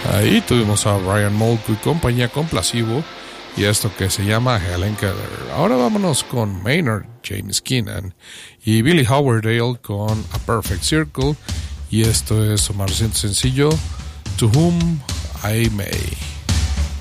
Ahí tuvimos a Brian Molko y compañía con Placebo y esto que se llama Helen Keller. Ahora vámonos con Maynard James Keenan y Billy Howerdale con A Perfect Circle y esto es su más reciente sencillo To Whom I May.